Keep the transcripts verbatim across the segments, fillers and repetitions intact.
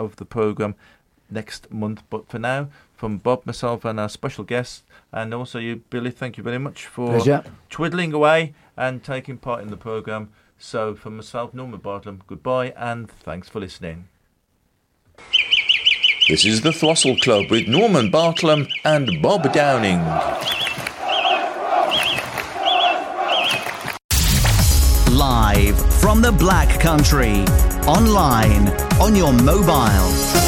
of the programme next month. But for now, from Bob, myself and our special guest, and also you, Billy, thank you very much for Pleasure. twiddling away and taking part in the programme. So for myself, Norman Bartlam, goodbye and thanks for listening. This is the Throstle Club with Norman Bartlam and Bob Downing. Live from the Black Country, online, on your mobile.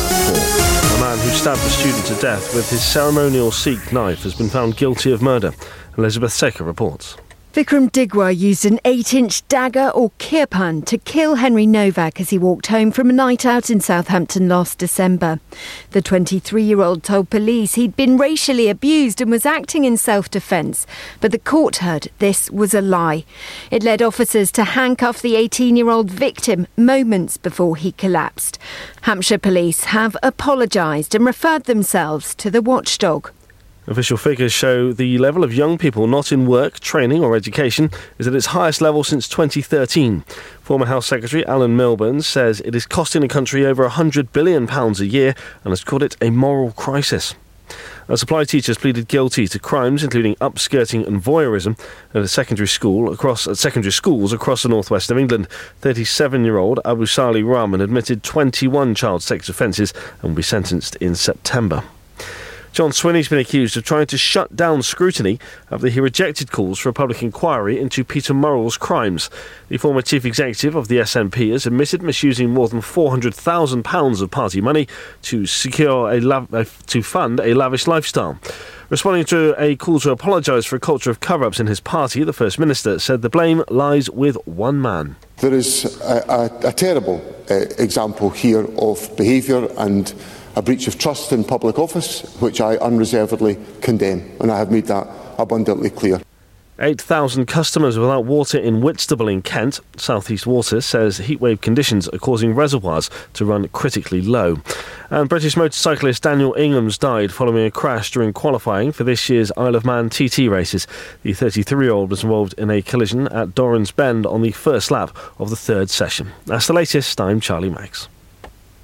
A man who stabbed a student to death with his ceremonial Sikh knife has been found guilty of murder. Elizabeth Secker reports. Vikram Digwa used an eight-inch dagger or kirpan to kill Henry Novak as he walked home from a night out in Southampton last December. The twenty-three-year-old told police he'd been racially abused and was acting in self-defence, but the court heard this was a lie. It led officers to handcuff the eighteen-year-old victim moments before he collapsed. Hampshire police have apologised and referred themselves to the watchdog. Official figures show the level of young people not in work, training or education is at its highest level since twenty thirteen. Former Health Secretary Alan Milburn says it is costing the country over one hundred billion pounds a year and has called it a moral crisis. A supply teacher has pleaded guilty to crimes including upskirting and voyeurism at a secondary school across at secondary schools across the northwest of England. thirty-seven-year-old Abu Sali Rahman admitted twenty-one child sex offences and will be sentenced in September. John Swinney's been accused of trying to shut down scrutiny after he rejected calls for a public inquiry into Peter Murrell's crimes. The former chief executive of the S N P has admitted misusing more than four hundred thousand pounds of party money to secure a lav- uh, to fund a lavish lifestyle. Responding to a call to apologise for a culture of cover-ups in his party, the First Minister said the blame lies with one man. There is a, a, a terrible uh, example here of behaviour and a breach of trust in public office, which I unreservedly condemn, and I have made that abundantly clear. eight thousand customers without water in Whitstable in Kent. South East Water says heatwave conditions are causing reservoirs to run critically low. And British motorcyclist Daniel Ingham's died following a crash during qualifying for this year's Isle of Man T T races. The thirty-three-year-old was involved in a collision at Doran's Bend on the first lap of the third session. That's the latest. I'm Charlie Max.